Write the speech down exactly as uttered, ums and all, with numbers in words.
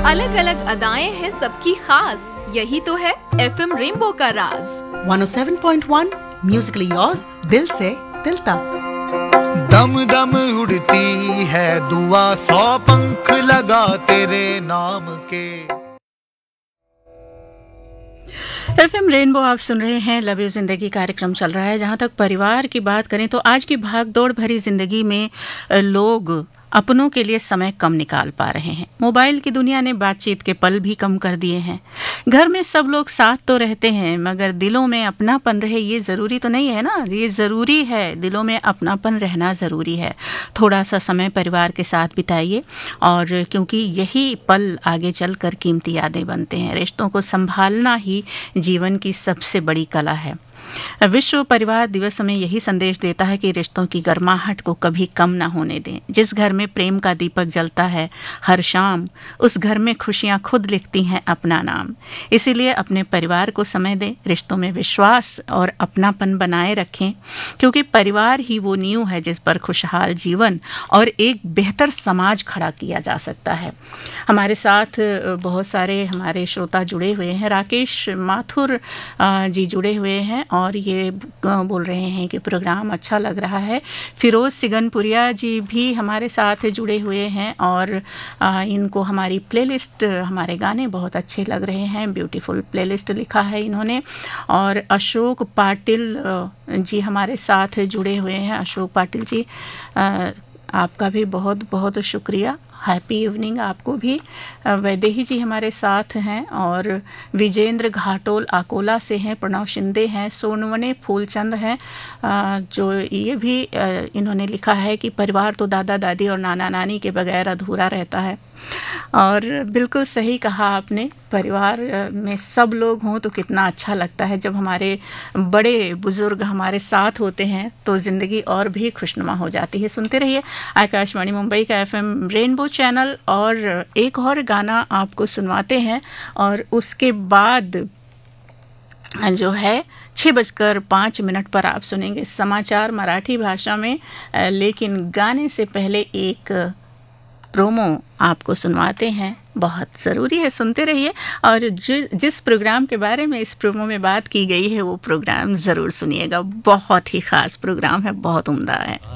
अलग अलग अदाएं हैं सबकी खास, यही तो है एफएम रेनबो का राज। One O seven point one Musically yours, दिल से दिल तक। दम दम उड़ती है दुआ, सौ पंख लगा तेरे नाम के। एफएम रेनबो आप सुन रहे हैं। लव यू जिंदगी कार्यक्रम चल रहा है। जहां तक परिवार की बात करें तो आज की भाग दौड़ भरी जिंदगी में लोग अपनों के लिए समय कम निकाल पा रहे हैं। मोबाइल की दुनिया ने बातचीत के पल भी कम कर दिए हैं। घर में सब लोग साथ तो रहते हैं, मगर दिलों में अपनापन रहे ये ज़रूरी तो नहीं है ना। ये ज़रूरी है, दिलों में अपनापन रहना ज़रूरी है। थोड़ा सा समय परिवार के साथ बिताइए, और क्योंकि यही पल आगे चलकर कीमती यादें बनते हैं। रिश्तों को संभालना ही जीवन की सबसे बड़ी कला है। विश्व परिवार दिवस हमें यही संदेश देता है कि रिश्तों की गर्माहट को कभी कम ना होने दें। जिस घर में प्रेम का दीपक जलता है हर शाम, उस घर में खुशियां खुद लिखती हैं अपना नाम। इसीलिए अपने परिवार को समय दें, रिश्तों में विश्वास और अपनापन बनाए रखें, क्योंकि परिवार ही वो नींव है जिस पर खुशहाल जीवन और एक बेहतर समाज खड़ा किया जा सकता है। हमारे साथ बहुत सारे हमारे श्रोता जुड़े हुए हैं। राकेश माथुर जी जुड़े हुए हैं और ये बोल रहे हैं कि प्रोग्राम अच्छा लग रहा है। फिरोज सिगनपुरिया जी भी हमारे साथ जुड़े हुए हैं और इनको हमारी प्लेलिस्ट, हमारे गाने बहुत अच्छे लग रहे हैं। ब्यूटीफुल प्लेलिस्ट लिखा है इन्होंने। और अशोक पाटिल जी हमारे साथ जुड़े हुए हैं। अशोक पाटिल जी, आपका भी बहुत बहुत शुक्रिया। हैप्पी इवनिंग आपको भी। वैदेही जी हमारे साथ हैं और विजेंद्र घाटोल अकोला से हैं। प्रणव शिंदे हैं। सोनवने फूलचंद हैं, जो ये भी इन्होंने लिखा है कि परिवार तो दादा दादी और नाना नानी के बगैर अधूरा रहता है। और बिल्कुल सही कहा आपने, परिवार में सब लोग हों तो कितना अच्छा लगता है। जब हमारे बड़े बुजुर्ग हमारे साथ होते हैं तो ज़िंदगी और भी खुशनुमा हो जाती है। सुनते रहिए आकाशवाणी मुंबई का एफएम रेनबो चैनल। और एक और गाना आपको सुनवाते हैं और उसके बाद जो है छः बजकर पाँच मिनट पर आप सुनेंगे समाचार मराठी भाषा में। लेकिन गाने से पहले एक प्रोमो आपको सुनवाते हैं, बहुत ज़रूरी है, सुनते रहिए। और जि, जिस प्रोग्राम के बारे में इस प्रोमो में बात की गई है वो प्रोग्राम ज़रूर सुनिएगा। बहुत ही ख़ास प्रोग्राम है, बहुत उम्दा है।